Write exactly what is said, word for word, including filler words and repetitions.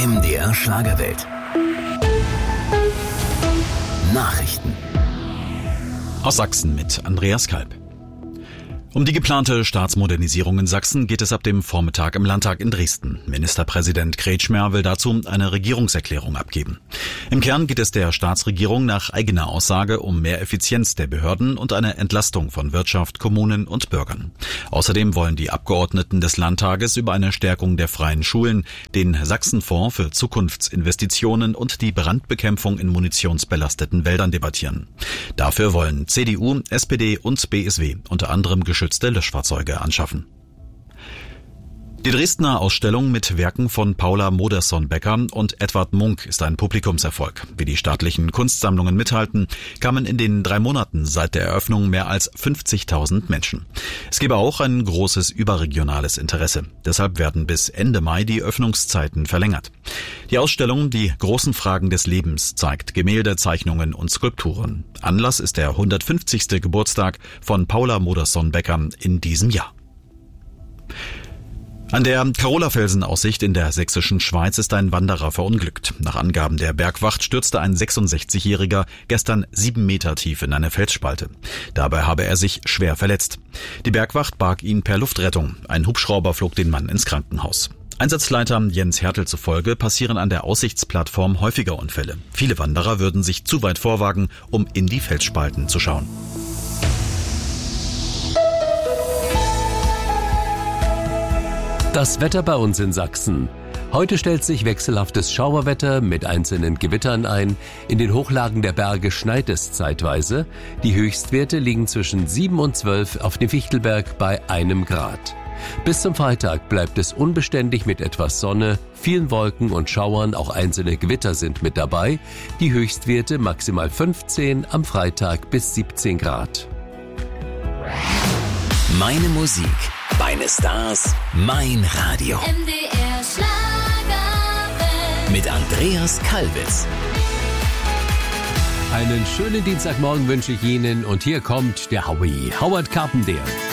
M D R Schlagerwelt. Nachrichten aus Sachsen mit Andreas Kalb. Um die geplante Staatsmodernisierung in Sachsen geht es ab dem Vormittag im Landtag in Dresden. Ministerpräsident Kretschmer will dazu eine Regierungserklärung abgeben. Im Kern geht es der Staatsregierung nach eigener Aussage um mehr Effizienz der Behörden und eine Entlastung von Wirtschaft, Kommunen und Bürgern. Außerdem wollen die Abgeordneten des Landtages über eine Stärkung der freien Schulen, den Sachsenfonds für Zukunftsinvestitionen und die Brandbekämpfung in munitionsbelasteten Wäldern debattieren. Dafür wollen C D U, S P D und B S W unter anderem geschützte Löschfahrzeuge anschaffen. Die Dresdner Ausstellung mit Werken von Paula Modersohn-Becker und Edvard Munch ist ein Publikumserfolg. Wie die staatlichen Kunstsammlungen mithalten, kamen in den drei Monaten seit der Eröffnung mehr als fünfzigtausend Menschen. Es gebe auch ein großes überregionales Interesse. Deshalb werden bis Ende Mai die Öffnungszeiten verlängert. Die Ausstellung Die großen Fragen des Lebens zeigt Gemälde, Zeichnungen und Skulpturen. Anlass ist der hundertfünfzigste Geburtstag von Paula Modersohn-Becker in diesem Jahr. An der Carola-Felsen-Aussicht in der sächsischen Schweiz ist ein Wanderer verunglückt. Nach Angaben der Bergwacht stürzte ein sechsundsechzigjähriger gestern sieben Meter tief in eine Felsspalte. Dabei habe er sich schwer verletzt. Die Bergwacht barg ihn per Luftrettung. Ein Hubschrauber flog den Mann ins Krankenhaus. Einsatzleiter Jens Hertel zufolge passieren an der Aussichtsplattform häufiger Unfälle. Viele Wanderer würden sich zu weit vorwagen, um in die Felsspalten zu schauen. Das Wetter bei uns in Sachsen. Heute stellt sich wechselhaftes Schauerwetter mit einzelnen Gewittern ein. In den Hochlagen der Berge schneit es zeitweise. Die Höchstwerte liegen zwischen sieben und zwölf auf dem Fichtelberg bei einem Grad. Bis zum Freitag bleibt es unbeständig mit etwas Sonne, vielen Wolken und Schauern, auch einzelne Gewitter sind mit dabei. Die Höchstwerte maximal fünfzehn, am Freitag bis siebzehn Grad. Meine Musik, meine Stars, mein Radio. M D R Schlagerwelt. Mit Andreas Kalbitz. Einen schönen Dienstagmorgen wünsche ich Ihnen und hier kommt der Howie, Howard Carpendale.